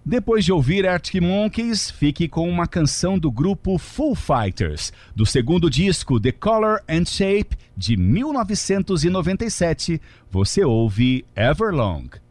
Depois de ouvir Arctic Monkeys, fique com uma canção do grupo Foo Fighters, do segundo disco The Color and Shape, de 1997. Você ouve Everlong.